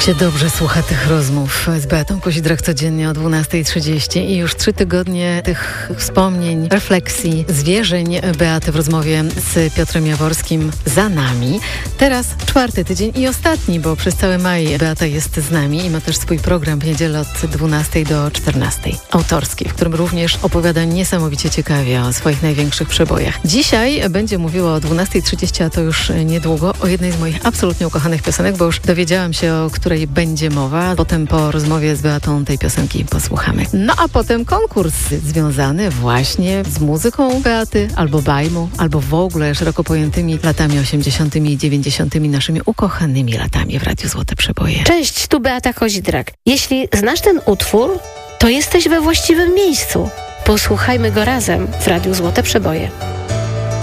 Się dobrze słucha tych rozmów z Beatą Kozidrak codziennie o 12:30 i już 3 tygodnie tych wspomnień, refleksji, zwierzeń Beaty w rozmowie z Piotrem Jaworskim za nami. Teraz 4. tydzień i ostatni, bo przez cały maj Beata jest z nami i ma też swój program w niedzielę od 12 do 14, autorski, w którym również opowiada niesamowicie ciekawie o swoich największych przebojach. Dzisiaj będzie mówiła o 12:30, a to już niedługo, o jednej z moich absolutnie ukochanych piosenek, bo już dowiedziałam się, o której będzie mowa. Potem po rozmowie z Beatą tej piosenki posłuchamy. No a potem konkurs związany właśnie z muzyką Beaty, albo bajmu, albo w ogóle szeroko pojętymi latami 80. i 90. naszymi ukochanymi latami w Radiu Złote Przeboje. Cześć, tu Beata Kozidrak. Jeśli znasz ten utwór, to jesteś we właściwym miejscu. Posłuchajmy go razem w Radiu Złote Przeboje.